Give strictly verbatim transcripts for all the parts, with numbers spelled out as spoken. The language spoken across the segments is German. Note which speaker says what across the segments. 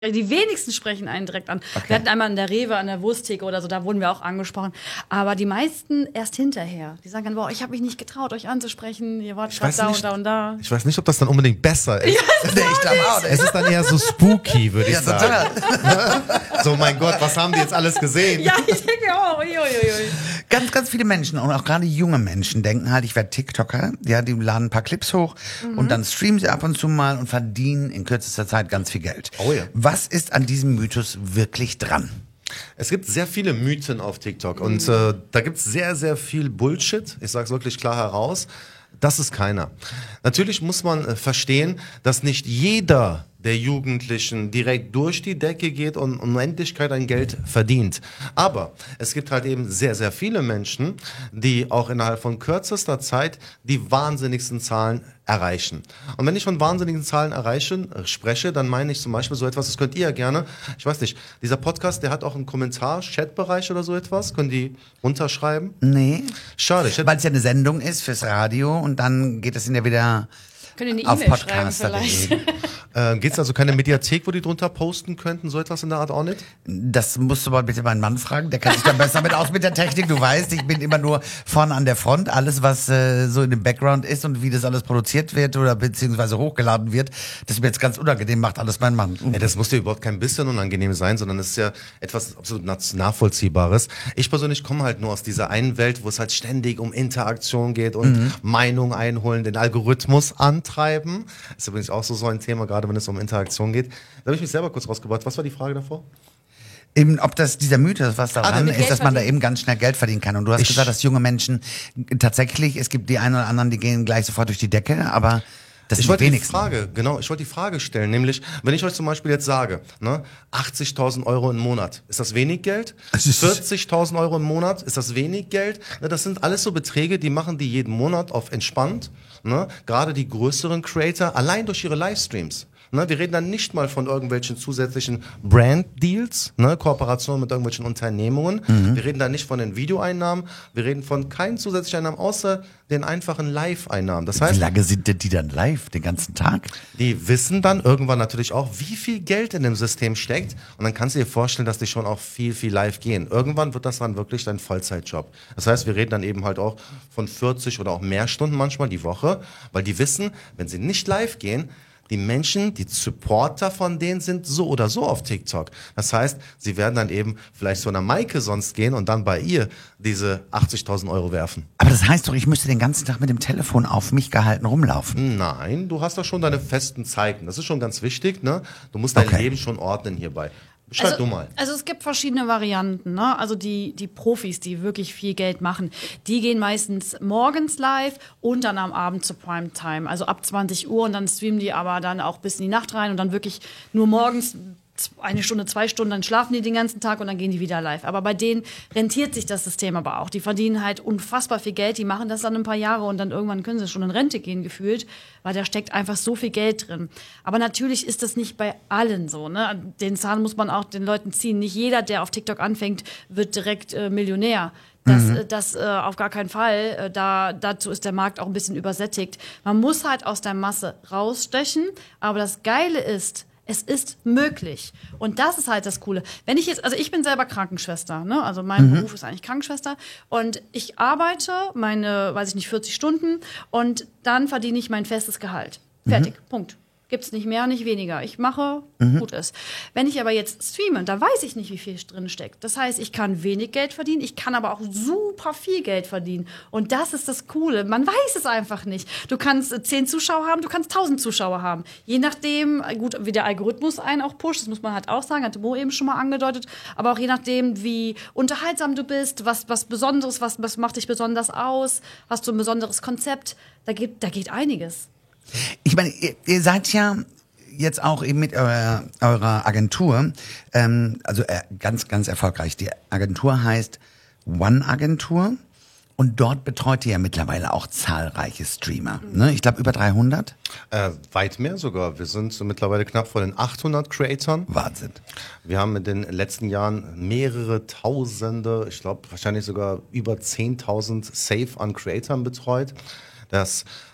Speaker 1: Die wenigsten sprechen einen direkt an. Okay. Wir hatten einmal in der Rewe, an der Wursttheke oder so, da wurden wir auch angesprochen. Aber die meisten erst hinterher. Die sagen dann, boah, ich habe mich nicht getraut, euch anzusprechen. Ihr wart gerade da
Speaker 2: nicht,
Speaker 1: und da und da.
Speaker 2: Ich weiß nicht, ob das dann unbedingt besser ist.
Speaker 1: Ja,
Speaker 2: nee, ich glaube auch. Es ist dann eher so spooky, würde ich ja, sagen. So, mein Gott, was haben die jetzt alles gesehen?
Speaker 1: Ja, ich denke auch. Ui, ui, ui.
Speaker 3: Ganz, ganz viele Menschen und auch gerade junge Menschen denken halt, ich werde TikToker. Ja, die laden ein paar Clips hoch mhm. und dann streamen sie ab und zu mal und verdienen in kürzester Zeit ganz viel Geld.
Speaker 2: Oh ja.
Speaker 3: Was ist an diesem Mythos wirklich dran?
Speaker 2: Es gibt sehr viele Mythen auf TikTok und äh, da gibt es sehr, sehr viel Bullshit. Ich sage es wirklich klar heraus. Das ist keiner. Natürlich muss man äh, verstehen, dass nicht jeder der Jugendlichen direkt durch die Decke geht und Unendlichkeit an Geld verdient. Aber es gibt halt eben sehr, sehr viele Menschen, die auch innerhalb von kürzester Zeit die wahnsinnigsten Zahlen erreichen. Und wenn ich von wahnsinnigen Zahlen erreichen äh, spreche, dann meine ich zum Beispiel so etwas, das könnt ihr ja gerne, ich weiß nicht, dieser Podcast, der hat auch einen Kommentar, Chatbereich oder so etwas, können die runterschreiben?
Speaker 3: Nee.
Speaker 2: Schade.
Speaker 3: Weil es ja eine Sendung ist fürs Radio und dann geht es in ja wieder
Speaker 1: Können eine
Speaker 3: auf
Speaker 1: E-Mail schreiben
Speaker 3: Podcaster
Speaker 1: vielleicht.
Speaker 2: Äh, Gibt es also keine Mediathek, wo die drunter posten könnten, so etwas in der Art auch nicht?
Speaker 3: Das musst du mal bitte meinen Mann fragen, der kennt sich da besser mit aus mit der Technik. Du weißt, ich bin immer nur vorne an der Front. Alles, was äh, so in dem Background ist und wie das alles produziert wird oder beziehungsweise hochgeladen wird, das mir jetzt ganz unangenehm macht, alles mein Mann.
Speaker 2: Ja, das muss dir überhaupt kein bisschen unangenehm sein, sondern es ist ja etwas absolut Nachvollziehbares. Ich persönlich komme halt nur aus dieser einen Welt, wo es halt ständig um Interaktion geht und mhm. Meinung einholen, den Algorithmus antreiben. Das ist übrigens auch so, so ein Thema, gerade wenn es um Interaktion geht. Da habe ich mich selber kurz rausgebracht. Was war die Frage davor?
Speaker 3: Eben, ob das dieser Mythos, was daran
Speaker 2: Ah,
Speaker 3: ist, dass man da eben ganz schnell Geld verdienen kann. Und du hast
Speaker 2: Ich-
Speaker 3: gesagt, dass junge Menschen tatsächlich, es gibt die einen oder anderen, die gehen gleich sofort durch die Decke, aber das
Speaker 2: Ich
Speaker 3: sind die
Speaker 2: wollte die
Speaker 3: wenigsten.
Speaker 2: Frage, genau, ich wollte die Frage stellen, nämlich, wenn ich euch zum Beispiel jetzt sage, ne, achtzigtausend Euro im Monat, ist das wenig Geld?
Speaker 3: Es ist-
Speaker 2: vierzigtausend Euro im Monat, ist das wenig Geld? Ne, das sind alles so Beträge, die machen die jeden Monat auf entspannt, ne, gerade die größeren Creator, allein durch ihre Livestreams. Ne, wir reden dann nicht mal von irgendwelchen zusätzlichen Brand-Deals, ne, Kooperationen mit irgendwelchen Unternehmungen.
Speaker 3: Mhm.
Speaker 2: Wir reden da nicht von den Videoeinnahmen. Wir reden von keinen zusätzlichen Einnahmen, außer den einfachen Live-Einnahmen. Das
Speaker 3: Wie
Speaker 2: heißt,
Speaker 3: lange sind denn die dann live, den ganzen Tag?
Speaker 2: die wissen dann irgendwann natürlich auch, wie viel Geld in dem System steckt. Und dann kannst du dir vorstellen, dass die schon auch viel, viel live gehen. Irgendwann wird das dann wirklich dein Vollzeitjob. Das heißt, wir reden dann eben halt auch von vierzig oder auch mehr Stunden manchmal die Woche, weil die wissen, wenn sie nicht live gehen, die Menschen, die Supporter von denen sind so oder so auf TikTok. Das heißt, sie werden dann eben vielleicht zu einer Maike sonst gehen und dann bei ihr diese achtzigtausend Euro werfen.
Speaker 3: Aber das heißt doch, ich müsste den ganzen Tag mit dem Telefon auf mich gehalten rumlaufen.
Speaker 2: Nein, du hast doch schon deine festen Zeiten. Das ist schon ganz wichtig, ne? Du musst dein
Speaker 3: Okay.
Speaker 2: Leben schon ordnen hierbei. Beschreib
Speaker 1: Also,
Speaker 2: du mal.
Speaker 1: also es gibt verschiedene Varianten. Ne? Also die, die Profis, die wirklich viel Geld machen, die gehen meistens morgens live und dann am Abend zur Primetime. Also ab zwanzig Uhr und dann streamen die aber dann auch bis in die Nacht rein und dann wirklich nur morgens eine Stunde, zwei Stunden, dann schlafen die den ganzen Tag und dann gehen die wieder live. Aber bei denen rentiert sich das System aber auch. Die verdienen halt unfassbar viel Geld, die machen das dann ein paar Jahre und dann irgendwann können sie schon in Rente gehen gefühlt, weil da steckt einfach so viel Geld drin. Aber natürlich ist das nicht bei allen so. Ne? Den Zahn muss man auch den Leuten ziehen. Nicht jeder, der auf TikTok anfängt, wird direkt äh, Millionär. Das, mhm. das äh, auf gar keinen Fall. Äh, da, dazu ist der Markt auch ein bisschen übersättigt. Man muss halt aus der Masse rausstechen. Aber das Geile ist, es ist möglich. Und das ist halt das Coole. Wenn ich jetzt, also ich bin selber Krankenschwester, ne? Also mein mhm. Beruf ist eigentlich Krankenschwester. Und ich arbeite meine, weiß ich nicht, vierzig Stunden und dann verdiene ich mein festes Gehalt. Fertig. Mhm. Punkt. Gibt's nicht mehr, nicht weniger. Ich mache, mhm. gut ist. Wenn ich aber jetzt streame, da weiß ich nicht, wie viel drin steckt. Das heißt, ich kann wenig Geld verdienen, ich kann aber auch super viel Geld verdienen. Und das ist das Coole. Man weiß es einfach nicht. Du kannst zehn Zuschauer haben, du kannst tausend Zuschauer haben. Je nachdem, gut, wie der Algorithmus einen auch pusht, das muss man halt auch sagen, hat Mo eben schon mal angedeutet, aber auch je nachdem, wie unterhaltsam du bist, was, was Besonderes, was, was macht dich besonders aus, hast du ein besonderes Konzept, da geht, da geht einiges.
Speaker 3: Ich meine, ihr, ihr seid ja jetzt auch eben mit eurer, eurer Agentur, ähm, also äh, ganz, ganz erfolgreich. Die Agentur heißt One Agentur und dort betreut ihr ja mittlerweile auch zahlreiche Streamer. Ne? Ich glaube über dreihundert.
Speaker 2: Äh, weit mehr sogar. Wir sind so mittlerweile knapp vor den achthundert Creatoren.
Speaker 3: Wahnsinn.
Speaker 2: Wir haben in den letzten Jahren mehrere Tausende, ich glaube wahrscheinlich sogar über zehntausend Safe an Creatoren betreut. Das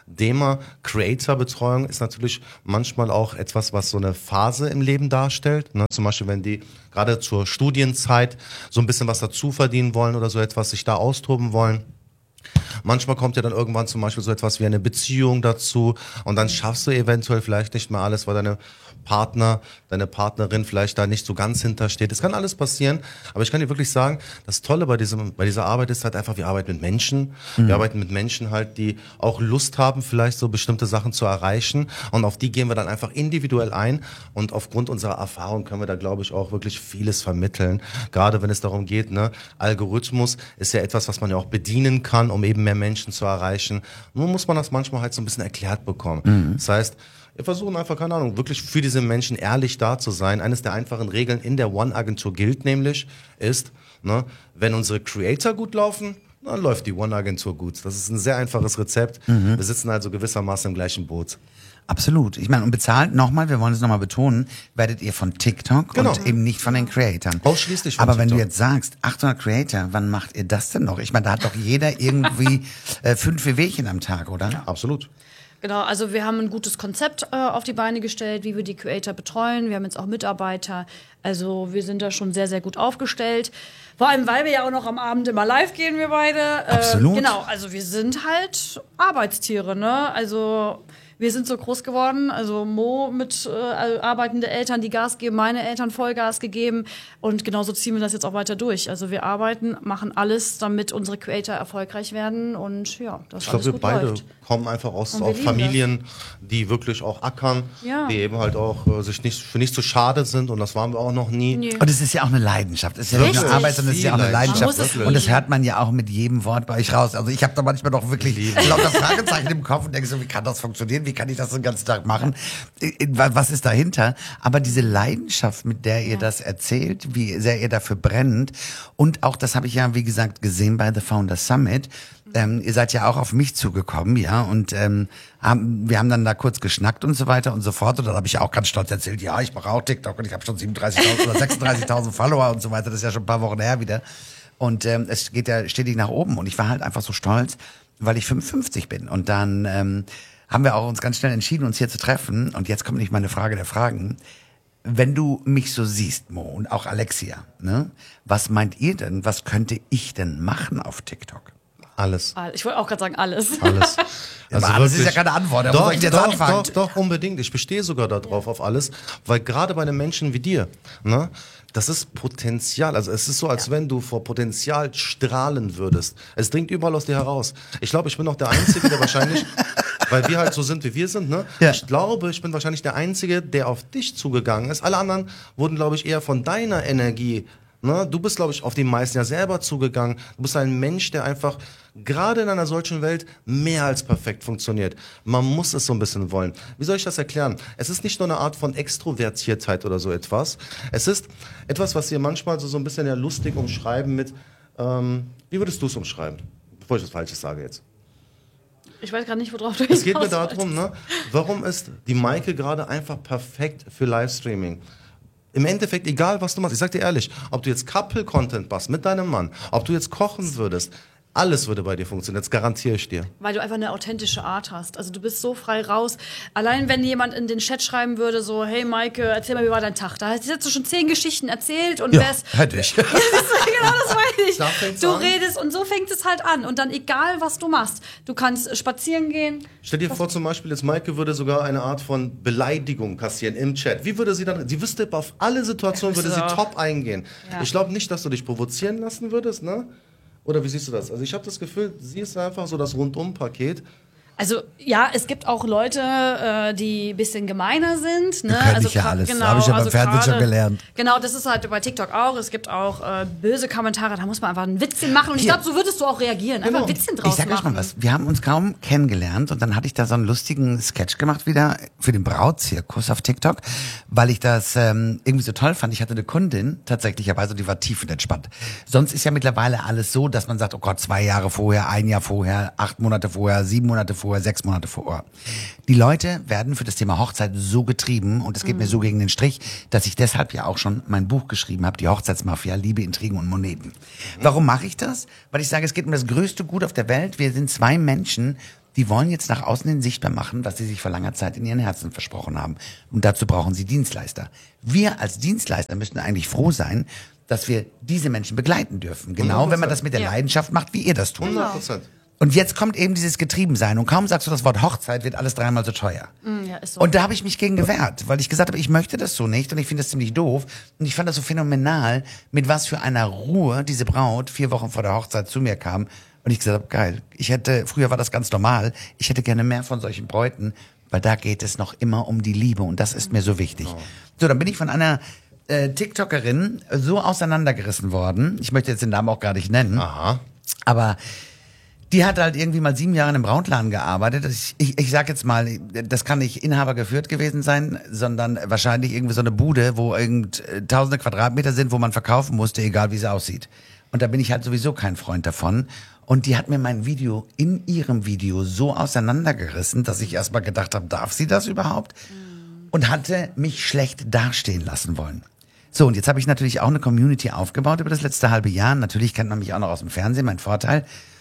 Speaker 2: Thema Creator-Betreuung ist natürlich manchmal auch etwas, was so eine Phase im Leben darstellt. Ne? Zum Beispiel, wenn die gerade zur Studienzeit so ein bisschen was dazu verdienen wollen oder so etwas, sich da austoben wollen. Manchmal kommt ja dann irgendwann zum Beispiel so etwas wie eine Beziehung dazu und dann schaffst du eventuell vielleicht nicht mehr alles, weil deine Partner, deine Partnerin vielleicht da nicht so ganz hintersteht. Es kann alles passieren, aber ich kann dir wirklich sagen, das Tolle bei diesem, bei dieser Arbeit ist halt einfach, wir arbeiten mit Menschen. Mhm. Wir arbeiten mit Menschen halt, die auch Lust haben, vielleicht so bestimmte Sachen zu erreichen und auf die gehen wir dann einfach individuell ein und aufgrund unserer Erfahrung können wir da, glaube ich, auch wirklich vieles vermitteln. Gerade wenn es darum geht, ne, Algorithmus ist ja etwas, was man ja auch bedienen kann, um eben mehr Menschen zu erreichen. Nur muss man das manchmal halt so ein bisschen erklärt bekommen. Mhm. Das heißt, wir versuchen einfach, keine Ahnung, wirklich für diese Menschen ehrlich da zu sein. Eines der einfachen Regeln in der One-Agentur gilt nämlich, ist, ne, wenn unsere Creator gut laufen, dann läuft die One-Agentur gut. Das ist ein sehr einfaches Rezept. Mhm. Wir sitzen also gewissermaßen im gleichen Boot.
Speaker 3: Absolut. Ich meine, und bezahlt nochmal, wir wollen es nochmal betonen, werdet ihr von TikTok
Speaker 2: genau.
Speaker 3: und eben nicht von den Creatoren.
Speaker 2: Ausschließlich von
Speaker 3: Aber
Speaker 2: TikTok.
Speaker 3: wenn du jetzt sagst, achthundert Creator, wann macht ihr das denn noch? Ich meine, da hat doch jeder irgendwie äh, fünf Wehwehchen am Tag, oder?
Speaker 2: Ja, absolut.
Speaker 1: Genau, also wir haben ein gutes Konzept äh, auf die Beine gestellt, wie wir die Creator betreuen. Wir haben jetzt auch Mitarbeiter. Also wir sind da schon sehr, sehr gut aufgestellt. Vor allem, weil wir ja auch noch am Abend immer live gehen, wir beide. Äh,
Speaker 3: Absolut.
Speaker 1: Genau, also wir sind halt Arbeitstiere, ne? Also wir sind so groß geworden, also Mo mit äh, arbeitende Eltern, die Gas geben, meine Eltern Vollgas gegeben und genauso ziehen wir das jetzt auch weiter durch. Also wir arbeiten, machen alles, damit unsere Creator erfolgreich werden und ja, das
Speaker 2: ich
Speaker 1: alles
Speaker 2: glaube, wir
Speaker 1: gut
Speaker 2: beide
Speaker 1: läuft.
Speaker 2: kommen einfach aus,
Speaker 1: Und wir
Speaker 2: aus
Speaker 1: lieben
Speaker 2: Familien, die wirklich auch ackern,
Speaker 1: Ja.
Speaker 2: die eben halt auch äh, sich nicht für nicht zu schade sind und das waren wir auch noch nie.
Speaker 1: Nee.
Speaker 3: Und es ist ja auch eine Leidenschaft. Es ist ja nicht nur
Speaker 1: Richtig.
Speaker 3: Arbeit, sondern es ist ja auch eine
Speaker 2: Leidenschaft.
Speaker 3: Leidenschaft.
Speaker 1: Man muss es
Speaker 3: Und das
Speaker 1: lieben.
Speaker 3: hört man ja auch mit jedem Wort bei euch raus. Also ich habe da manchmal doch wirklich
Speaker 2: Lieben.
Speaker 3: lauter Fragezeichen im Kopf und denke so, wie kann das funktionieren? Wie kann ich das den ganzen Tag machen? Was ist dahinter? Aber diese Leidenschaft, mit der ihr das erzählt, wie sehr ihr dafür brennt und auch, das habe ich ja, wie gesagt, gesehen bei The Founder Summit, ähm, ihr seid ja auch auf mich zugekommen, ja, und ähm, haben, wir haben dann da kurz geschnackt und so weiter und so fort. Und dann habe ich ja auch ganz stolz erzählt, ja, ich mache auch TikTok und ich habe schon siebenunddreißigtausend oder sechsunddreißigtausend Follower und so weiter. Das ist ja schon ein paar Wochen her wieder. Und ähm, es geht ja stetig nach oben. Und ich war halt einfach so stolz, weil ich fünfundfünfzig bin. Und dann ähm, haben wir auch uns ganz schnell entschieden, uns hier zu treffen. Und jetzt kommt nicht meine Frage der Fragen. Wenn du mich so siehst, Mo, und auch Alexia, ne, was meint ihr denn, was könnte ich denn machen auf TikTok?
Speaker 2: Alles.
Speaker 1: Ich wollte auch gerade sagen, alles.
Speaker 2: Alles.
Speaker 3: Aber alles ist ja keine Antwort. Da muss
Speaker 2: Doch,
Speaker 3: ich jetzt
Speaker 2: doch,
Speaker 3: anfangen.
Speaker 2: doch, doch, unbedingt. Ich bestehe sogar darauf, auf alles. Weil gerade bei einem Menschen wie dir, ne, das ist Potenzial. Also es ist so, als wenn du vor Potenzial strahlen würdest. Es dringt überall aus dir heraus. Ich glaube, ich bin auch der Einzige, der wahrscheinlich, weil wir halt so sind, wie wir sind, ne?
Speaker 3: Ja.
Speaker 2: Ich glaube, ich bin wahrscheinlich der Einzige, der auf dich zugegangen ist. Alle anderen wurden, glaube ich, eher von deiner Energie. Ne? Du bist, glaube ich, auf die meisten ja selber zugegangen. Du bist ein Mensch, der einfach gerade in einer solchen Welt mehr als perfekt funktioniert. Man muss es so ein bisschen wollen. Wie soll ich das erklären? Es ist nicht nur eine Art von Extrovertiertheit oder so etwas. Es ist etwas, was wir manchmal so, so ein bisschen ja lustig umschreiben mit, ähm, wie würdest du es umschreiben? Bevor ich was Falsches sage jetzt.
Speaker 1: Ich weiß gerade nicht, worauf du
Speaker 2: Es geht mir
Speaker 1: hinaus wolltest.
Speaker 2: darum, ne, warum ist die Maike gerade einfach perfekt für Livestreaming? Im Endeffekt, egal was du machst, ich sag dir ehrlich, ob du jetzt Couple-Content machst mit deinem Mann, ob du jetzt kochen würdest, alles würde bei dir funktionieren, das garantiere ich dir.
Speaker 1: Weil du einfach eine authentische Art hast. Also du bist so frei raus. Allein wenn jemand in den Chat schreiben würde, so, hey Maike, erzähl mal, wie war dein Tag? Da hättest du schon zehn Geschichten erzählt und
Speaker 3: Ja,
Speaker 1: wär's...
Speaker 3: hätte ich.
Speaker 1: genau, das meine ich.
Speaker 2: Da fängt's
Speaker 1: Du
Speaker 2: an.
Speaker 1: redest und so fängt es halt an. Und dann egal, was du machst. Du kannst spazieren gehen.
Speaker 2: Stell dir vor, zum Beispiel, jetzt Maike würde sogar eine Art von Beleidigung kassieren im Chat. Wie würde sie dann, sie wüsste, auf alle Situationen würde sie
Speaker 1: So.
Speaker 2: top eingehen.
Speaker 1: Ja.
Speaker 2: Ich glaube nicht, dass du dich provozieren lassen würdest, ne? Oder wie siehst du das? Also ich habe das Gefühl, sie ist einfach so das Rundum-Paket.
Speaker 1: Also ja, es gibt auch Leute, äh, die ein bisschen gemeiner sind. Ne?
Speaker 3: Wir können
Speaker 1: also
Speaker 3: nicht ja
Speaker 1: gra-
Speaker 3: alles.
Speaker 1: Genau,
Speaker 3: Habe ich ja beim
Speaker 1: also
Speaker 3: Fernsehen schon
Speaker 1: gerade-
Speaker 3: gelernt.
Speaker 1: Genau, das ist halt bei TikTok auch. Es gibt auch äh, böse Kommentare, da muss man einfach ein Witzchen machen. Und ich
Speaker 3: Hier.
Speaker 1: glaube, so würdest du auch reagieren. Einfach ein Witzchen draus
Speaker 3: Ich sag euch
Speaker 1: machen.
Speaker 3: mal was, wir haben uns kaum kennengelernt und dann hatte ich da so einen lustigen Sketch gemacht wieder für den Brautzirkus auf TikTok, weil ich das ähm, irgendwie so toll fand. Ich hatte eine Kundin, tatsächlicherweise, die war tiefenentspannt. Sonst ist ja mittlerweile alles so, dass man sagt, oh Gott, zwei Jahre vorher, ein Jahr vorher, acht Monate vorher, sieben Monate vorher, sechs Monate vorher. Die Leute werden für das Thema Hochzeit so getrieben und es geht mir so gegen den Strich, dass ich deshalb ja auch schon mein Buch geschrieben habe, die Hochzeitsmafia, Liebe, Intrigen und Moneten. Warum mache ich das? Weil ich sage, es geht um das größte Gut auf der Welt. Wir sind zwei Menschen, die wollen jetzt nach außen hin sichtbar machen, was sie sich vor langer Zeit in ihren Herzen versprochen haben. Und dazu brauchen sie Dienstleister. Wir als Dienstleister müssen eigentlich froh sein, dass wir diese Menschen begleiten dürfen. Genau,
Speaker 2: hundert Prozent.
Speaker 3: wenn man das mit der
Speaker 1: Ja.
Speaker 3: Leidenschaft macht, wie ihr das tut.
Speaker 2: hundert Prozent.
Speaker 3: Und jetzt kommt eben dieses Getriebensein und kaum sagst du das Wort Hochzeit, wird alles dreimal so teuer.
Speaker 1: Mm, ja, ist so.
Speaker 3: Und da habe ich mich gegen gewehrt, weil ich gesagt habe, ich möchte das so nicht und ich finde das ziemlich doof. Und ich fand das so phänomenal, mit was für einer Ruhe diese Braut vier Wochen vor der Hochzeit zu mir kam. Und ich gesagt habe, geil, ich hätte, früher war das ganz normal, ich hätte gerne mehr von solchen Bräuten, weil da geht es noch immer um die Liebe und das ist mir so wichtig. Oh. So, dann bin ich von einer äh, TikTokerin so auseinandergerissen worden, ich möchte jetzt den Namen auch gar nicht nennen,
Speaker 2: Aha.
Speaker 3: aber die hat halt irgendwie mal sieben Jahre in einem Brautladen gearbeitet. Ich, ich, ich sag jetzt mal, das kann nicht Inhaber geführt gewesen sein, sondern wahrscheinlich irgendwie so eine Bude, wo irgend äh, tausende Quadratmeter sind, wo man verkaufen musste, egal wie sie aussieht. Und da bin ich halt sowieso kein Freund davon. Und die hat mir mein Video in ihrem Video so auseinandergerissen, dass ich erstmal gedacht habe, darf sie das überhaupt? Mhm. Und hatte mich schlecht dastehen lassen wollen. So, und jetzt habe ich natürlich auch eine Community aufgebaut über das letzte halbe Jahr. Natürlich kennt man mich auch noch aus dem Fernsehen, mein Vorteil.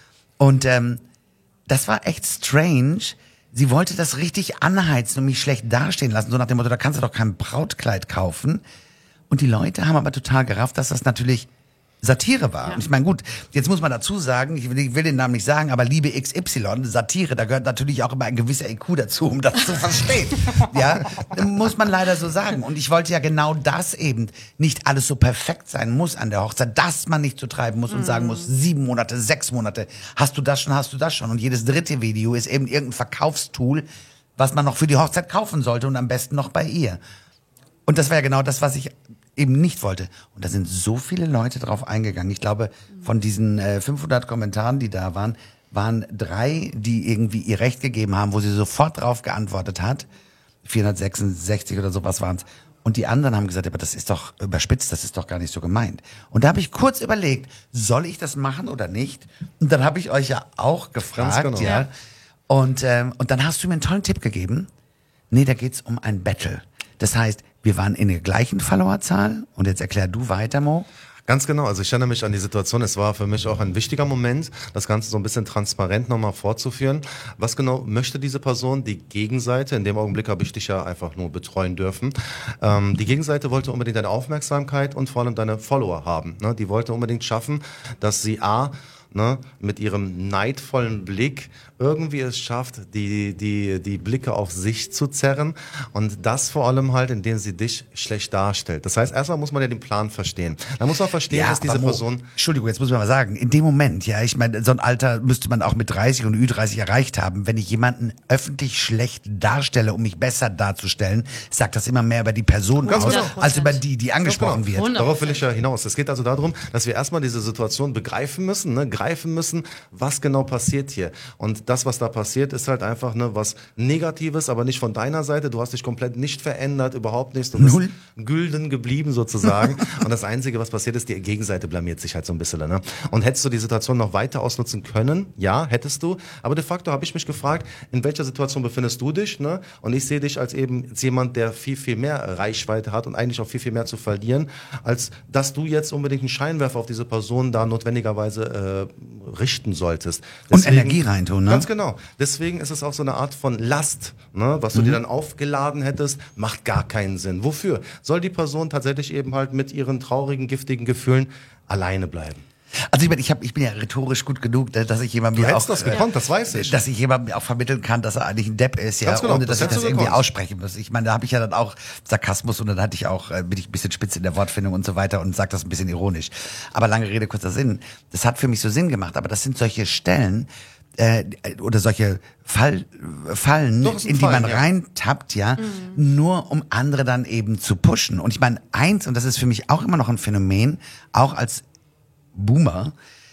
Speaker 3: Und ähm, das war echt strange. Sie wollte das richtig anheizen und mich schlecht dastehen lassen. So nach dem Motto, da kannst du doch kein Brautkleid kaufen. Und die Leute haben aber total gerafft, dass das natürlich Satire war.
Speaker 1: Ja.
Speaker 3: Und ich meine, gut, jetzt muss man dazu sagen, ich will, ich will den Namen nicht sagen, aber Liebe X Y, Satire, da gehört natürlich auch immer ein gewisser I Q dazu, um das zu verstehen. Ja, muss man leider so sagen. Und ich wollte ja genau das eben, nicht alles so perfekt sein muss an der Hochzeit, dass man nicht so treiben muss und sagen muss, sieben Monate, sechs Monate, hast du das schon, hast du das schon. Und jedes dritte Video ist eben irgendein Verkaufstool, was man noch für die Hochzeit kaufen sollte und am besten noch bei ihr. Und das war ja genau das, was ich eben nicht wollte. Und da sind so viele Leute drauf eingegangen. Ich glaube, von diesen äh, fünfhundert Kommentaren, die da waren, waren drei, die irgendwie ihr Recht gegeben haben, wo sie sofort drauf geantwortet hat. vierhundertsechsundsechzig oder sowas waren es. Und die anderen haben gesagt, aber das ist doch überspitzt, das ist doch gar nicht so gemeint. Und da habe ich kurz überlegt, soll ich das machen oder nicht? Und dann habe ich euch ja auch gefragt.
Speaker 2: Ganz genau.
Speaker 3: Ja. Und, ähm, und dann hast du mir einen tollen Tipp gegeben. Nee, da geht's um ein Battle. Das heißt, wir waren in der gleichen Followerzahl. Und jetzt erklär du weiter, Mo.
Speaker 2: Ganz genau, also ich erinnere mich an die Situation, es war für mich auch ein wichtiger Moment, das Ganze so ein bisschen transparent nochmal vorzuführen. Was genau möchte diese Person, die Gegenseite, in dem Augenblick habe ich dich ja einfach nur betreuen dürfen, ähm, die Gegenseite wollte unbedingt deine Aufmerksamkeit und vor allem deine Follower haben. Ne? Die wollte unbedingt schaffen, dass sie A, ne, mit ihrem neidvollen Blick irgendwie es schafft, die, die, die Blicke auf sich zu zerren und das vor allem halt, indem sie dich schlecht darstellt. Das heißt, erstmal muss man ja den Plan verstehen. Da muss man verstehen, dass diese
Speaker 3: aber Mo,
Speaker 2: Person...
Speaker 3: Entschuldigung, jetzt muss man mal sagen, in dem Moment, ja, ich meine, so ein Alter müsste man auch mit dreißig und Ü dreißig erreicht haben. Wenn ich jemanden öffentlich schlecht darstelle, um mich besser darzustellen, sagt das immer mehr über die Person
Speaker 2: Ganz
Speaker 3: aus,
Speaker 2: genau.
Speaker 3: als über die, die angesprochen
Speaker 2: Genau.
Speaker 3: wird.
Speaker 1: hundert
Speaker 2: Darauf will ich ja hinaus. Es geht also darum, dass wir erstmal diese Situation begreifen müssen, ne, greifen müssen, was genau passiert hier. Und das, was da passiert, ist halt einfach ne, was Negatives, aber nicht von deiner Seite. Du hast dich komplett nicht verändert, überhaupt nichts. Du bist
Speaker 3: Null.
Speaker 2: gülden geblieben sozusagen. Und das Einzige, was passiert ist, die Gegenseite blamiert sich halt so ein bisschen. Ne? Und hättest du die Situation noch weiter ausnutzen können? Ja, hättest du. Aber de facto habe ich mich gefragt, in welcher Situation befindest du dich? Ne? Und ich sehe dich als eben als jemand, der viel, viel mehr Reichweite hat und eigentlich auch viel, viel mehr zu verlieren, als dass du jetzt unbedingt einen Scheinwerfer auf diese Person da notwendigerweise äh, richten solltest.
Speaker 3: Und Energie reintun, ne?
Speaker 2: Ganz genau. Deswegen ist es auch so eine Art von Last, ne? Was du dir dann aufgeladen hättest, macht gar keinen Sinn. Wofür? Soll die Person tatsächlich eben halt mit ihren traurigen, giftigen Gefühlen alleine bleiben?
Speaker 3: Also ich, meine, ich, hab, ich bin ja rhetorisch gut genug, dass ich jemandem
Speaker 2: Du
Speaker 3: auch,
Speaker 2: hättest das gekonnt, das weiß ich.
Speaker 3: dass ich jemandem auch vermitteln kann, dass er eigentlich ein Depp ist, ja,
Speaker 2: Ganz genau,
Speaker 3: ohne
Speaker 2: das
Speaker 3: dass ich
Speaker 2: hättest
Speaker 3: das
Speaker 2: du
Speaker 3: irgendwie
Speaker 2: gekonnt.
Speaker 3: aussprechen muss. Ich meine, da habe ich ja dann auch Sarkasmus und dann hatte ich auch, äh, bin ich ein bisschen spitz in der Wortfindung und so weiter und sage das ein bisschen ironisch. Aber lange Rede, kurzer Sinn. Das hat für mich so Sinn gemacht, aber das sind solche Stellen, äh, oder solche Fall, Fallen,
Speaker 2: Doch, ist ein
Speaker 3: in die
Speaker 2: Fall,
Speaker 3: man
Speaker 2: ja.
Speaker 3: reintappt, ja, nur um andere dann eben zu pushen. Und ich meine, eins, und das ist für mich auch immer noch ein Phänomen, auch als Boomer,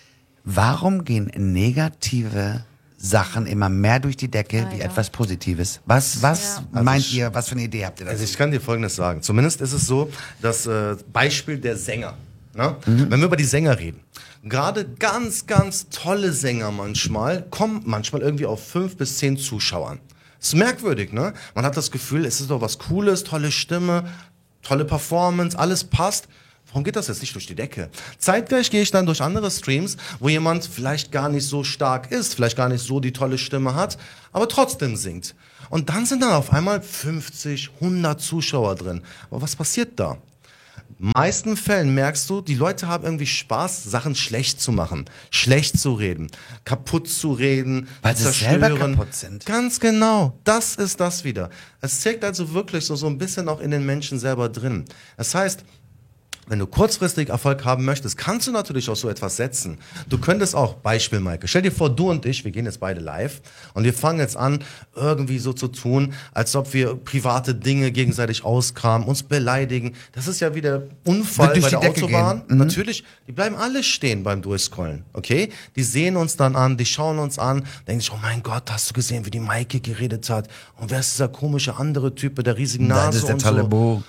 Speaker 3: warum gehen negative Sachen immer mehr durch die Decke wie
Speaker 1: Leider.
Speaker 3: etwas Positives? Was, was
Speaker 1: Ja.
Speaker 2: Also
Speaker 3: meint
Speaker 2: ich-
Speaker 3: ihr, was für eine Idee habt ihr dazu?
Speaker 2: Also ich kann dir Folgendes sagen. Zumindest ist es so, das äh, Beispiel der Sänger. Ne? Wenn wir über die Sänger reden. Gerade ganz, ganz tolle Sänger manchmal kommen manchmal irgendwie auf fünf bis zehn Zuschauern. Ist merkwürdig, ne? Man hat das Gefühl, es ist doch was Cooles, tolle Stimme, tolle Performance, alles passt. warum geht das jetzt nicht durch die Decke? Zeitgleich gehe ich dann durch andere Streams, wo jemand vielleicht gar nicht so stark ist, vielleicht gar nicht so die tolle Stimme hat, aber trotzdem singt. Und dann sind dann auf einmal fünfzig, hundert Zuschauer drin. Aber was passiert da? In den meisten Fällen merkst du, die Leute haben irgendwie Spaß, Sachen schlecht zu machen, schlecht zu reden, kaputt zu reden,
Speaker 3: weil
Speaker 2: zu
Speaker 3: sie selber
Speaker 2: zerstören.
Speaker 3: kaputt sind.
Speaker 2: Ganz genau, das ist das wieder. Es steckt also wirklich so, so ein bisschen auch in den Menschen selber drin. Das heißt, wenn du kurzfristig Erfolg haben möchtest, kannst du natürlich auch so etwas setzen. Du könntest auch, Beispiel Maike, stell dir vor, du und ich, wir gehen jetzt beide live und wir fangen jetzt an, irgendwie so zu tun, als ob wir private Dinge gegenseitig auskramen, uns beleidigen. Das ist ja wieder Unfall bei der Autobahn. Mhm. Natürlich, die bleiben alle stehen beim Durchscrollen, okay? Die sehen uns dann an, die schauen uns an, denken sich, oh mein Gott, hast du gesehen, wie die Maike geredet hat? Und wer ist dieser komische andere Typ mit der riesigen Nase?
Speaker 3: Das ist der
Speaker 2: und
Speaker 3: tolle
Speaker 2: so.
Speaker 3: Bo.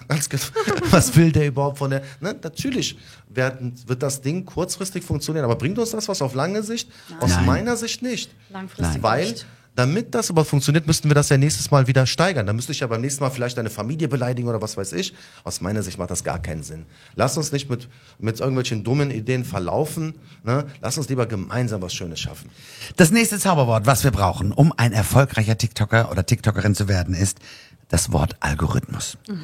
Speaker 2: Was will der überhaupt von der... Ne, natürlich werden, wird das Ding kurzfristig funktionieren, aber bringt uns das was auf lange Sicht? Nein. Aus
Speaker 3: Nein.
Speaker 2: meiner Sicht nicht.
Speaker 1: Langfristig
Speaker 2: Weil,
Speaker 1: nicht.
Speaker 2: damit das aber funktioniert, müssten wir das ja nächstes Mal wieder steigern. Dann müsste ich ja beim nächsten Mal vielleicht deine Familie beleidigen oder was weiß ich. Aus meiner Sicht macht das gar keinen Sinn. Lass uns nicht mit, mit irgendwelchen dummen Ideen verlaufen. Ne? Lass uns lieber gemeinsam was Schönes schaffen.
Speaker 3: Das nächste Zauberwort, was wir brauchen, um ein erfolgreicher TikToker oder TikTokerin zu werden, ist das Wort Algorithmus. Mhm.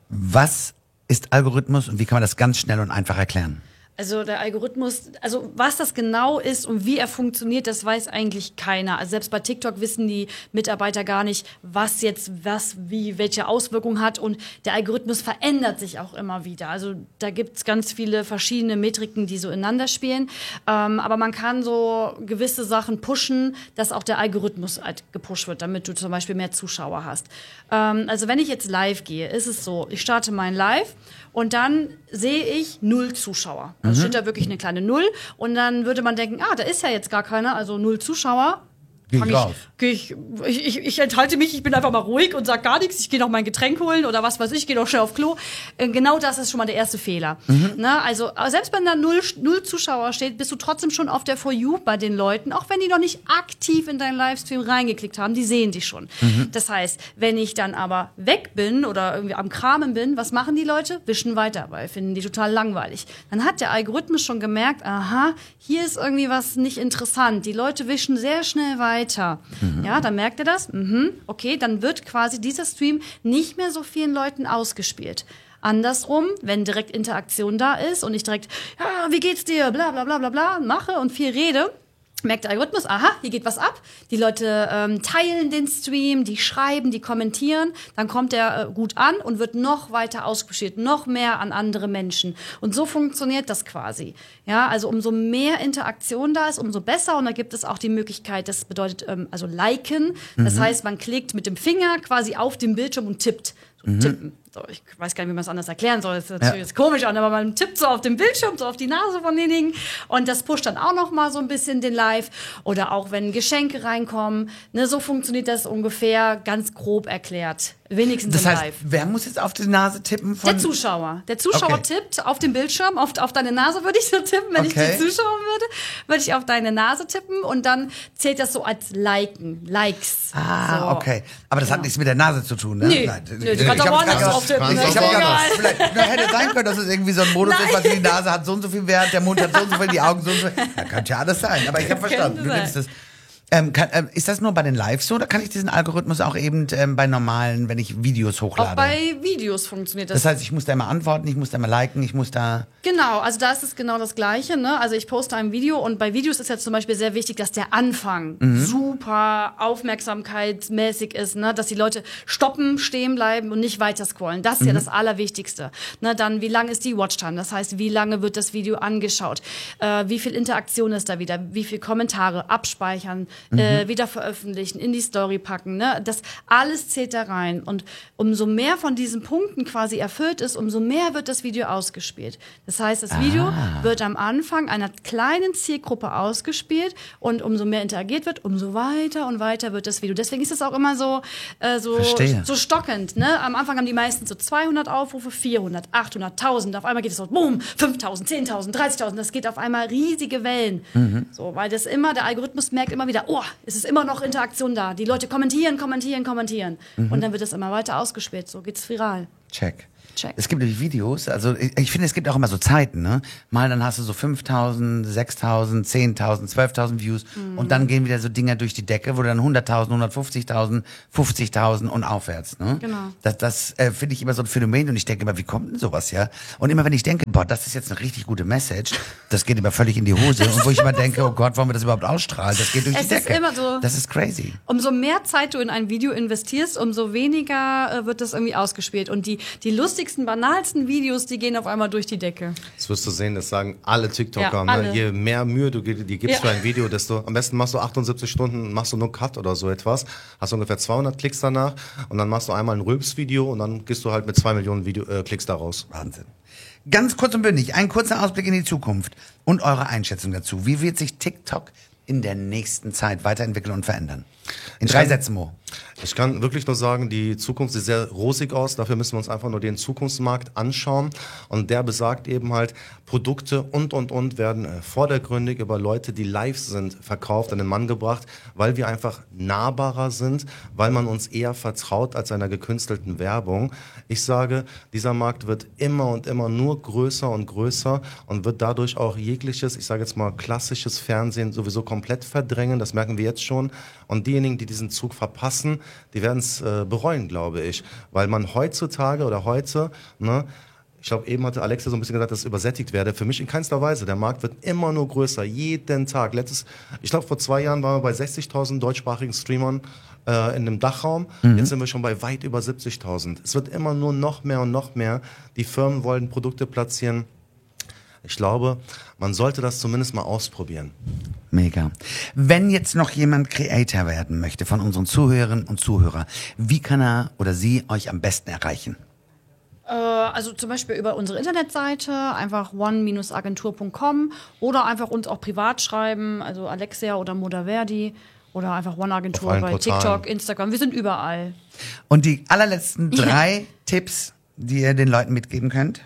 Speaker 3: Was ist Algorithmus und wie kann man das ganz schnell und einfach erklären?
Speaker 1: Also der Algorithmus, also was das genau ist und wie er funktioniert, das weiß eigentlich keiner. Also selbst bei TikTok wissen die Mitarbeiter gar nicht, was jetzt was, wie, welche Auswirkungen hat. Und der Algorithmus verändert sich auch immer wieder. Also da gibt es ganz viele verschiedene Metriken, die so ineinander spielen. Ähm, aber man kann so gewisse Sachen pushen, dass auch der Algorithmus halt gepusht wird, damit du zum Beispiel mehr Zuschauer hast. Ähm, also wenn ich jetzt live gehe, ist es so, ich starte mein Live und dann sehe ich null Zuschauer. Da steht da wirklich eine kleine Null. Und dann würde man denken, ah, da ist ja jetzt gar keiner, also null Zuschauer.
Speaker 3: Geh ich raus.
Speaker 1: Geh ich, ich, ich, ich enthalte mich, ich bin einfach mal ruhig und sag gar nichts. Ich gehe noch mein Getränk holen oder was weiß ich, gehe noch schnell auf Klo. Äh, genau das ist schon mal der erste Fehler. Mhm. Ne? Also selbst wenn da null, null Zuschauer steht, bist du trotzdem schon auf der For You bei den Leuten, auch wenn die noch nicht aktiv in deinen Livestream reingeklickt haben, die sehen dich schon. Mhm. Das heißt, wenn ich dann aber weg bin oder irgendwie am Kramen bin, was machen die Leute? Wischen weiter, weil finden die total langweilig. Dann hat der Algorithmus schon gemerkt, aha, hier ist irgendwie was nicht interessant. Die Leute wischen sehr schnell weiter. Weiter. Mhm. Ja, dann merkt ihr das. Mhm. Okay, dann wird quasi dieser Stream nicht mehr so vielen Leuten ausgespielt. Andersrum, wenn direkt Interaktion da ist und ich direkt, ja, wie geht's dir, bla bla bla bla bla, mache und viel rede, merkt der Algorithmus, aha, hier geht was ab. Die Leute ähm, teilen den Stream, die schreiben, die kommentieren. Dann kommt er äh, gut an und wird noch weiter ausgespielt, noch mehr an andere Menschen. Und so funktioniert das quasi. Ja, also umso mehr Interaktion da ist, umso besser. Und da gibt es auch die Möglichkeit, das bedeutet ähm, also liken. Das mhm. heißt, man klickt mit dem Finger quasi auf den Bildschirm und tippt. So, mhm. tippen. So, ich weiß gar nicht, wie man es anders erklären soll. Das ist natürlich ja. jetzt komisch an, aber man tippt so auf den Bildschirm, so auf die Nase von denjenigen und das pusht dann auch noch mal so ein bisschen den Live. Oder auch, wenn Geschenke reinkommen. Ne, so funktioniert das ungefähr ganz grob erklärt. Wenigstens
Speaker 3: das
Speaker 1: im
Speaker 3: heißt,
Speaker 1: Live.
Speaker 3: Wer muss jetzt auf die Nase tippen? Von
Speaker 1: Der Zuschauer. Der Zuschauer
Speaker 3: okay.
Speaker 1: tippt auf den Bildschirm, auf, auf deine Nase würde ich so tippen. Wenn
Speaker 3: okay.
Speaker 1: ich die Zuschauer würde, würde ich auf deine Nase tippen und dann zählt das so als Liken, Likes.
Speaker 3: Ah,
Speaker 1: so.
Speaker 3: okay. Aber das ja. hat nichts mit der Nase zu tun, ne?
Speaker 1: Nee,
Speaker 3: Nein.
Speaker 1: nee du kannst auch woanders drauf tippen.
Speaker 3: Ich habe gedacht, vielleicht na, hätte sein können, dass es irgendwie so ein Modus Nein. ist, was die Nase hat so und so viel Wert, der Mund hat so und so viel, die Augen so und so viel. Da könnte ja alles sein, aber ich habe verstanden. Du nimmst das. Ähm, kann, ähm, ist das nur bei den Lives so oder kann ich diesen Algorithmus auch eben ähm, bei normalen, wenn ich Videos hochlade?
Speaker 1: Auch bei Videos funktioniert das.
Speaker 3: Das heißt, ich muss da immer antworten, ich muss da immer liken, ich muss da...
Speaker 1: Genau, also da ist es genau das Gleiche. Ne? Also ich poste ein Video und bei Videos ist jetzt zum Beispiel sehr wichtig, dass der Anfang mhm. super aufmerksamkeitsmäßig ist, ne? Dass die Leute stoppen, stehen bleiben und nicht weiter scrollen. Das ist mhm. ja das Allerwichtigste. Ne? Dann, wie lang ist die Watchtime? Das heißt, wie lange wird das Video angeschaut? Äh, wie viel Interaktion ist da wieder? Wie viel Kommentare? Abspeichern? Mhm. Äh, wieder veröffentlichen, in die Story packen. Ne? Das alles zählt da rein. Und umso mehr von diesen Punkten quasi erfüllt ist, umso mehr wird das Video ausgespielt. Das heißt, das Video ah. wird am Anfang einer kleinen Zielgruppe ausgespielt und umso mehr interagiert wird, umso weiter und weiter wird das Video. Deswegen ist es auch immer so, äh, so, so stockend. Ne? Am Anfang haben die meisten so zweihundert Aufrufe, vierhundert, achthundert, tausend. Auf einmal geht es so, boom, fünftausend, zehntausend, dreißigtausend. Das geht auf einmal riesige Wellen. Mhm. So, weil das immer, der Algorithmus merkt immer wieder, oh, es ist immer noch Interaktion da. Die Leute kommentieren, kommentieren, kommentieren. Mhm. Und dann wird das immer weiter ausgespielt. So geht's viral.
Speaker 3: Check.
Speaker 1: Check.
Speaker 3: Es gibt nämlich Videos, also ich, ich finde, es gibt auch immer so Zeiten, ne? Mal dann hast du so fünftausend, sechstausend, zehntausend, zwölftausend Views mhm. und dann gehen wieder so Dinger durch die Decke, wo du dann hunderttausend, hundertfünfzigtausend, fünfzigtausend und aufwärts, ne?
Speaker 1: Genau.
Speaker 3: Das, das äh, finde ich immer so ein Phänomen und ich denke immer, wie kommt denn sowas, ja? Und immer wenn ich denke, boah, das ist jetzt eine richtig gute Message, das geht immer völlig in die Hose und wo ich immer denke, oh Gott, wollen wir das überhaupt ausstrahlen? Das geht durch
Speaker 1: Es
Speaker 3: die
Speaker 1: ist
Speaker 3: Decke.
Speaker 1: immer so.
Speaker 3: Das ist crazy.
Speaker 1: Umso mehr Zeit du in ein Video investierst, umso weniger äh, wird das irgendwie ausgespielt. Und die, die lustigsten, banalsten Videos, die gehen auf einmal durch die Decke.
Speaker 2: Das wirst du sehen, das sagen alle TikToker.
Speaker 1: Ja,
Speaker 2: ne?
Speaker 1: alle.
Speaker 2: Je mehr Mühe du dir gibst
Speaker 1: Ja.
Speaker 2: für ein Video, desto am besten machst du achtundsiebzig Stunden, machst du nur Cut oder so etwas, hast ungefähr zweihundert Klicks danach und dann machst du einmal ein Rülps-Video und dann gehst du halt mit zwei Millionen Video, äh, Klicks da raus.
Speaker 3: Wahnsinn. Ganz kurz und bündig, ein kurzer Ausblick in die Zukunft und eure Einschätzung dazu. Wie wird sich TikTok in der nächsten Zeit weiterentwickeln und verändern? In drei Sätzen, Mo.
Speaker 2: Ich kann wirklich nur sagen, die Zukunft sieht sehr rosig aus. Dafür müssen wir uns einfach nur den Zukunftsmarkt anschauen. Und der besagt eben halt, Produkte und, und, und werden äh, vordergründig über Leute, die live sind, verkauft, an den Mann gebracht, weil wir einfach nahbarer sind, weil man uns eher vertraut als einer gekünstelten Werbung. Ich sage, dieser Markt wird immer und immer nur größer und größer und wird dadurch auch jegliches, ich sage jetzt mal klassisches Fernsehen sowieso komplett verdrängen. Das merken wir jetzt schon. Und diejenigen, die diesen Zug verpassen, die werden es äh, bereuen, glaube ich. Weil man heutzutage oder heute, ne, ich glaube, eben hatte Alexa so ein bisschen gesagt, dass es übersättigt werde. Für mich in keinster Weise. Der Markt wird immer nur größer, jeden Tag. Letztes, ich glaube, vor zwei Jahren waren wir bei sechzigtausend deutschsprachigen Streamern äh, in dem Dachraum. Mhm. Jetzt sind wir schon bei weit über siebzigtausend. Es wird immer nur noch mehr und noch mehr. Die Firmen wollen Produkte platzieren. Ich glaube, man sollte das zumindest mal ausprobieren.
Speaker 3: Mega. Wenn jetzt noch jemand Creator werden möchte von unseren Zuhörerinnen und Zuhörern, wie kann er oder sie euch am besten erreichen?
Speaker 1: Äh, also zum Beispiel über unsere Internetseite, einfach one Bindestrich agentur Punkt com oder einfach uns auch privat schreiben, also Alexia oder Modaverdi oder einfach One Agentur
Speaker 2: Auf allen
Speaker 1: bei
Speaker 2: Portalen.
Speaker 1: TikTok, Instagram, wir sind überall.
Speaker 3: Und die allerletzten drei Tipps, die ihr den Leuten mitgeben könnt?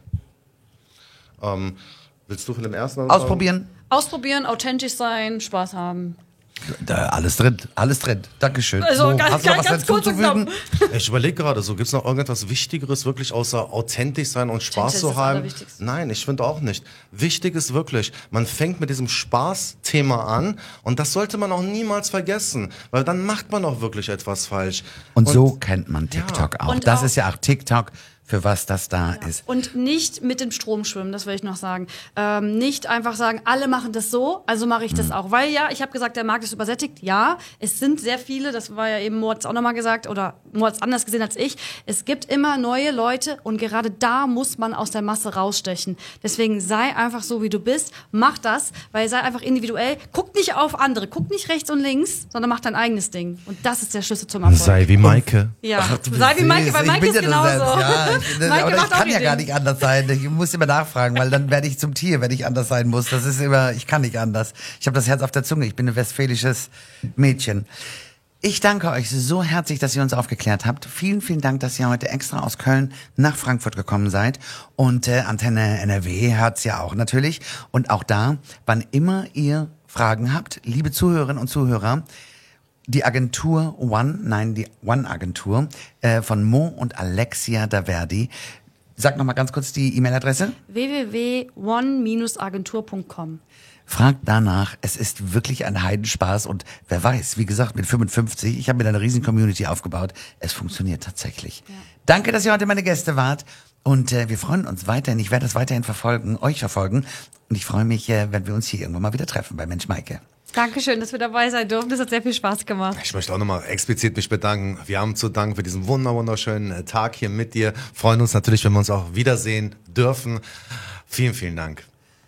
Speaker 2: Ähm, willst du von dem ersten
Speaker 3: Ausprobieren?
Speaker 1: Ausprobieren, authentisch sein, Spaß haben.
Speaker 3: Da, alles drin, alles drin. Dankeschön.
Speaker 1: Also
Speaker 3: Mo,
Speaker 1: ganz,
Speaker 3: hast du noch
Speaker 1: ganz,
Speaker 3: was
Speaker 1: ganz kurz und
Speaker 3: hinzuzufügen?
Speaker 1: knapp.
Speaker 2: Ich überlege gerade so, gibt es noch irgendetwas Wichtigeres wirklich außer authentisch sein und Spaß
Speaker 1: Authentisch ist
Speaker 2: zu
Speaker 1: das
Speaker 2: haben?
Speaker 1: Allerwichtigste.
Speaker 2: Nein, ich finde auch nicht. Wichtig ist wirklich, man fängt mit diesem Spaßthema an und das sollte man auch niemals vergessen, weil dann macht man auch wirklich etwas falsch.
Speaker 3: Und, so kennt man TikTok
Speaker 2: Ja.
Speaker 3: auch.
Speaker 1: Und
Speaker 3: Das
Speaker 1: auch-
Speaker 3: ist ja auch TikTok, für was das da ist.
Speaker 1: Und nicht mit dem Strom schwimmen, das will ich noch sagen. Ähm, nicht einfach sagen, alle machen das so, also mache ich das auch. Weil ja, ich habe gesagt, der Markt ist übersättigt. Ja, es sind sehr viele, das war ja eben, Mo hat es auch nochmal gesagt, oder Mo hat es anders gesehen als ich. Es gibt immer neue Leute und gerade da muss man aus der Masse rausstechen. Deswegen sei einfach so, wie du bist, mach das, weil sei einfach individuell. Guck nicht auf andere, guck nicht rechts und links, sondern mach dein eigenes Ding. Und das ist der Schlüssel zum Erfolg.
Speaker 2: Sei wie Maike.
Speaker 1: Ja,
Speaker 3: Ach, du
Speaker 1: sei wie Maike,
Speaker 3: siehst,
Speaker 1: weil
Speaker 3: ich
Speaker 1: Maike
Speaker 3: bin
Speaker 1: ist
Speaker 3: ja das
Speaker 1: genauso.
Speaker 3: selbst, ja, ich, das,
Speaker 1: Maike
Speaker 3: aber das
Speaker 1: macht auch
Speaker 3: kann
Speaker 1: ihr
Speaker 3: ja gar
Speaker 1: Ding.
Speaker 3: nicht anders sein. Ich muss immer nachfragen, weil dann werde ich zum Tier, wenn ich anders sein muss. Das ist immer, ich kann nicht anders. Ich habe das Herz auf der Zunge. Ich bin ein westfälisches Mädchen. Ich danke euch so herzlich, dass ihr uns aufgeklärt habt. Vielen, vielen Dank, dass ihr heute extra aus Köln nach Frankfurt gekommen seid. Und äh, Antenne N R W hört's ja auch natürlich. Und auch da, wann immer ihr Fragen habt, liebe Zuhörerinnen und Zuhörer, die Agentur One, nein, die One-Agentur äh, von Mo und Alexia Daverdi. Sag noch mal ganz kurz die E-Mail-Adresse.
Speaker 1: w w w punkt one Bindestrich agentur Punkt com.
Speaker 3: Fragt danach. Es ist wirklich ein Heidenspaß und wer weiß, wie gesagt, mit fünfundfünfzig, ich habe mir eine riesen Community aufgebaut. Es funktioniert tatsächlich. Ja. Danke, dass ihr heute meine Gäste wart und äh, wir freuen uns weiterhin. Ich werde das weiterhin verfolgen, euch verfolgen und ich freue mich, äh, wenn wir uns hier irgendwann mal wieder treffen bei Mensch Maike.
Speaker 1: Dankeschön, dass wir dabei sein durften. Das hat sehr viel Spaß gemacht.
Speaker 2: Ich möchte auch nochmal explizit mich bedanken. Wir haben zu danken für diesen wunder wunderschönen Tag hier mit dir. Freuen uns natürlich, wenn wir uns auch wiedersehen dürfen. Vielen, vielen Dank.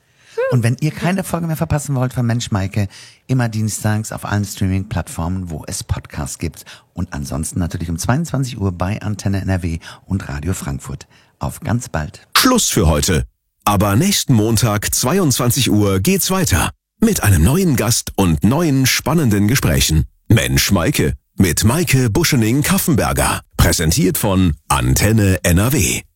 Speaker 3: Und wenn ihr keine Folge mehr verpassen wollt von Mensch Maike, immer dienstags auf allen Streaming-Plattformen, wo es Podcasts gibt. Und ansonsten natürlich um zweiundzwanzig Uhr bei Antenne N R W und Radio Frankfurt. Auf ganz bald.
Speaker 4: Schluss für heute. Aber nächsten Montag, zweiundzwanzig Uhr, geht's weiter. Mit einem neuen Gast und neuen spannenden Gesprächen. Mensch Maike mit Maike Buschening-Kaffenberger. Präsentiert von Antenne N R W.